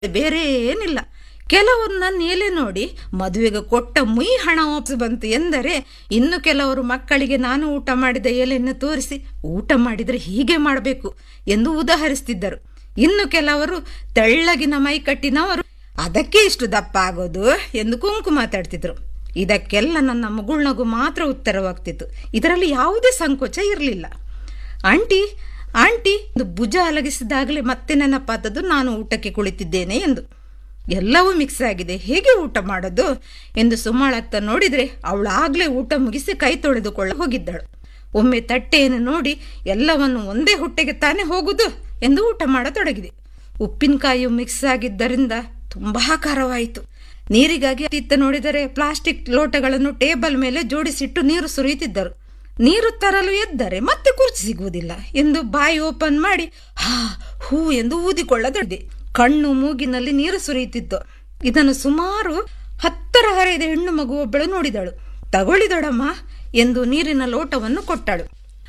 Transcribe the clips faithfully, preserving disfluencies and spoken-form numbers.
ಬೇರೆ ಏನಿಲ್ಲ. ಕೆಲವರು ನನ್ನ ಎಲೆ ನೋಡಿ ಮದುವೆಗೆ ಕೊಟ್ಟ ಮುಯಿ ಹಣ ವಾಪಸ್ ಬಂತು ಎಂದರೆ, ಇನ್ನು ಕೆಲವರು ಮಕ್ಕಳಿಗೆ ನಾನು ಊಟ ಮಾಡಿದ ಎಲೆಯನ್ನು ತೋರಿಸಿ ಊಟ ಮಾಡಿದರೆ ಹೀಗೆ ಮಾಡಬೇಕು ಎಂದು ಉದಾಹರಿಸ್ತಿದ್ದರು. ಇನ್ನು ಕೆಲವರು ತೆಳ್ಳಗಿನ ಮೈಕಟ್ಟಿನವರು ಅದಕ್ಕೆ ಇಷ್ಟು ದಪ್ಪ ಆಗೋದು ಎಂದು ಕುಂಕು ಮಾತಾಡ್ತಿದ್ರು. ಇದಕ್ಕೆಲ್ಲ ನನ್ನ ಮಗುಳ್ನಗು ಮಾತ್ರ ಉತ್ತರವಾಗ್ತಿತ್ತು. ಇದರಲ್ಲಿ ಯಾವುದೇ ಸಂಕೋಚ ಇರಲಿಲ್ಲ. ಆಂಟಿ ಆಂಟಿ ಎಂದು ಭುಜ ಅಲಗಿಸಿದಾಗಲೇ ಮತ್ತೆ ನೆನಪಾದದ್ದು ನಾನು ಊಟಕ್ಕೆ ಕುಳಿತಿದ್ದೇನೆ ಎಂದು. ಎಲ್ಲವೂ ಮಿಕ್ಸ್ ಆಗಿದೆ, ಹೇಗೆ ಊಟ ಮಾಡೋದು ಎಂದು ಸುಮಾಳಾಗ್ತಾ ನೋಡಿದ್ರೆ ಅವಳಾಗ್ಲೇ ಊಟ ಮುಗಿಸಿ ಕೈ ತೊಳೆದುಕೊಳ್ಳ ಹೋಗಿದ್ದಳು. ಒಮ್ಮೆ ತಟ್ಟೆಯನ್ನು ನೋಡಿ ಎಲ್ಲವನ್ನು ಒಂದೇ ಹೊಟ್ಟೆಗೆ ತಾನೇ ಹೋಗುದು ಎಂದು ಊಟ ಮಾಡತೊಡಗಿದೆ. ಉಪ್ಪಿನಕಾಯಿಯು ಮಿಕ್ಸ್ ಆಗಿದ್ದರಿಂದ ತುಂಬಾ ಖಾರವಾಯಿತು. ನೀರಿಗಾಗಿ ಇತ್ತ ನೋಡಿದರೆ ಪ್ಲಾಸ್ಟಿಕ್ ಲೋಟಗಳನ್ನು ಟೇಬಲ್ ಮೇಲೆ ಜೋಡಿಸಿಟ್ಟು ನೀರು ಸುರಿಯುತ್ತಿದ್ದರು. ನೀರು ತರಲು ಎದ್ದರೆ ಮತ್ತೆ ಕುರ್ಚಿ ಸಿಗುವುದಿಲ್ಲ ಎಂದು ಬಾಯಿ ಓಪನ್ ಮಾಡಿ ಹಾ ಹೂ ಎಂದು ಊದಿಕೊಳ್ಳತೊಡಗಿದೆ. ಕಣ್ಣು ಮೂಗಿನಲ್ಲಿ ನೀರು ಸುರಿಯುತ್ತಿತ್ತು. ಇದನ್ನು ಸುಮಾರು ಹತ್ತರ ಹರೆಯದ ಹೆಣ್ಣು ಮಗು ಒಬ್ಬಳು ನೋಡಿದಳು. ತಗೊಳ್ಳಿ ದೊಡಮ್ಮ ಎಂದು ನೀರಿನ ಲೋಟವನ್ನು ಕೊಟ್ಟಳು.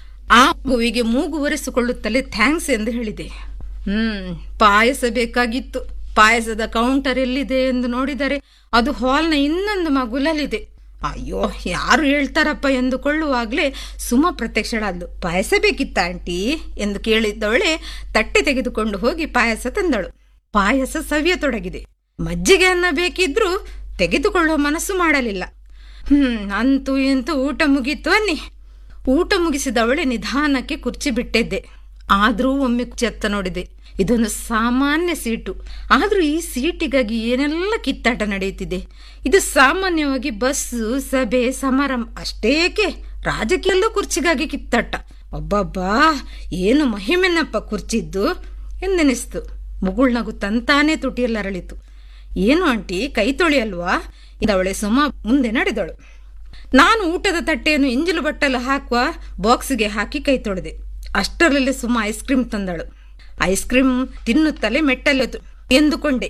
ಆ ಮಗುವಿಗೆ ಮೂಗು ಒರೆಸಿಕೊಳ್ಳುತ್ತಲೇ ಥ್ಯಾಂಕ್ಸ್ ಎಂದು ಹೇಳಿದೆ. ಹ್ಮ್ ಪಾಯಸ ಬೇಕಾಗಿತ್ತು. ಪಾಯಸದ ಕೌಂಟರ್ ಎಲ್ಲಿದೆ ಎಂದು ನೋಡಿದರೆ ಅದು ಹಾಲ್ನ ಇನ್ನೊಂದು ಮಗುಲಲ್ಲಿದೆ. ಅಯ್ಯೋ ಯಾರು ಹೇಳ್ತಾರಪ್ಪ ಎಂದುಕೊಳ್ಳುವಾಗಲೇ ಸುಮ ಪ್ರತ್ಯಕ್ಷಳಾದ್ಲು. ಪಾಯಸ ಬೇಕಿತ್ತ ಆಂಟಿ ಎಂದು ಕೇಳಿದ್ದವಳೆ ತಟ್ಟೆ ತೆಗೆದುಕೊಂಡು ಹೋಗಿ ಪಾಯಸ ತಂದಳು. ಪಾಯಸ ಸವಿಯತೊಡಗಿದೆ. ಮಜ್ಜಿಗೆ ಅನ್ನ ಬೇಕಿದ್ರೂ ತೆಗೆದುಕೊಳ್ಳುವ ಮನಸ್ಸು ಮಾಡಲಿಲ್ಲ. ಹ್ಮ್ ಅಂತೂ ಎಂತೂ ಊಟ ಮುಗೀತು ಅನ್ನಿ. ಊಟ ಮುಗಿಸಿದವಳೆ ನಿಧಾನಕ್ಕೆ ಕುರ್ಚಿ ಬಿಟ್ಟಿದ್ದೆ. ಆದ್ರೂ ಒಮ್ಮೆ ಚೆತ್ತ ನೋಡಿದೆ. ಇದೊಂದು ಸಾಮಾನ್ಯ ಸೀಟು, ಆದ್ರೂ ಈ ಸೀಟಿಗಾಗಿ ಏನೆಲ್ಲ ಕಿತ್ತಾಟ ನಡೆಯುತ್ತಿದೆ. ಇದು ಸಾಮಾನ್ಯವಾಗಿ ಬಸ್ಸು, ಸಭೆ, ಸಮಾರಂಭ ಅಷ್ಟೇಕೆ, ರಾಜಕೀಯಲ್ಲೂ ಕುರ್ಚಿಗಾಗಿ ಕಿತ್ತಾಟ. ಒಬ್ಬಬ್ಬಾ ಏನು ಮಹಿಮೆನಪ್ಪ ಕುರ್ಚಿದ್ದು ಎಂದೆನಿಸ್ತು. ಮುಗುಳ್ನಗು ತಂತಾನೇ ತುಟಿಯಲ್ಲರಳಿತು. ಏನು ಆಂಟಿ ಕೈ ತೊಳೆಯಲ್ವಾ ಇದವಳೆ ಸುಮ ಮುಂದೆ ನಡೆದಳು. ನಾನು ಊಟದ ತಟ್ಟೆಯನ್ನು ಇಂಜಿಲು ಬಟ್ಟಲು ಹಾಕುವ ಬಾಕ್ಸಿಗೆ ಹಾಕಿ ಕೈ ತೊಳೆದೆ. ಅಷ್ಟರಲ್ಲಿ ಸುಮ ಐಸ್ ಕ್ರೀಮ್ ತಂದಳು. ಐಸ್ ಕ್ರೀಮ್ ತಿನ್ನುತ್ತಲೇ ಮೆಟ್ಟಲು ಎಂದುಕೊಂಡೆ.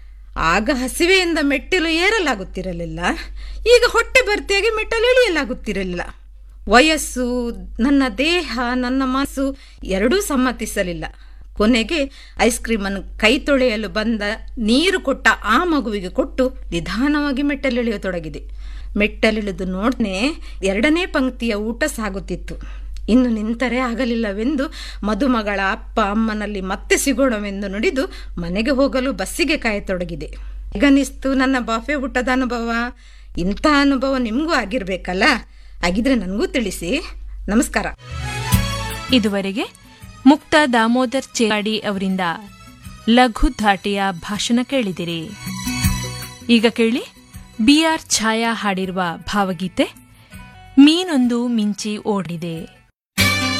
ಆಗ ಹಸಿವೆಯಿಂದ ಮೆಟ್ಟಿಲು ಏರಲಾಗುತ್ತಿರಲಿಲ್ಲ, ಈಗ ಹೊಟ್ಟೆ ಭರ್ತಿಯಾಗಿ ಮೆಟ್ಟಲು ಇಳಿಯಲಾಗುತ್ತಿರಲಿಲ್ಲ. ವಯಸ್ಸು, ನನ್ನ ದೇಹ, ನನ್ನ ಮನಸ್ಸು ಎರಡೂ ಸಮ್ಮತಿಸಲಿಲ್ಲ. ಕೊನೆಗೆ ಐಸ್ ಕ್ರೀಮನ್ನು ಕೈ ತೊಳೆಯಲು ಬಂದ ನೀರು ಕೊಟ್ಟ ಆ ಮಗುವಿಗೆ ಕೊಟ್ಟು ನಿಧಾನವಾಗಿ ಮೆಟ್ಟಲಿಳಿಯತೊಡಗಿದೆ. ಮೆಟ್ಟಲಿಳಿದು ನೋಡ್ನೆ ಎರಡನೇ ಪಂಕ್ತಿಯ ಊಟ ಸಾಗುತ್ತಿತ್ತು. ಇನ್ನು ನಿಂತರೆ ಆಗಲಿಲ್ಲವೆಂದು ಮದುಮಗಳ ಅಪ್ಪ ಅಮ್ಮನಲ್ಲಿ ಮತ್ತೆ ಸಿಗೋಣವೆಂದು ನುಡಿದು ಮನೆಗೆ ಹೋಗಲು ಬಸ್ಸಿಗೆ ಕಾಯತೊಡಗಿದೆ. ಈಗನಿಸ್ತು ನನ್ನ ಬಾಫೆ ಊಟದ ಅನುಭವ. ಇಂಥ ಅನುಭವ ನಿಮಗೂ ಆಗಿರ್ಬೇಕಲ್ಲ? ಆಗಿದ್ರೆ ನನಗೂ ತಿಳಿಸಿ. ನಮಸ್ಕಾರ. ಇದುವರೆಗೆ ಮುಕ್ತ ದಾಮೋದರ್ ಚೇಕಾಡಿ ಅವರಿಂದ ಲಘು ಧಾಟಿಯ ಭಾಷಣ ಕೇಳಿದಿರಿ. ಈಗ ಕೇಳಿ ಬಿ ಆರ್ ಛಾಯಾ ಹಾಡಿರುವ ಭಾವಗೀತೆ ಮೀನೊಂದು ಮಿಂಚಿ ಓಡಿದೆ.